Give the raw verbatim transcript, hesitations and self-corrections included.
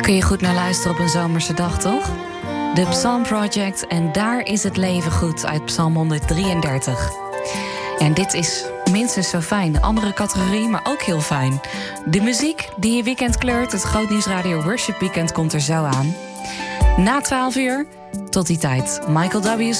Kun je goed naar luisteren op een zomerse dag, toch? De Psalm Project en Daar is het leven goed uit Psalm honderddrieëndertig. En dit is minstens zo fijn. Andere categorie, maar ook heel fijn. De muziek die je weekend kleurt. Het Groot Nieuws Radio Worship Weekend komt er zo aan. Na twaalf uur, tot die tijd, Michael W.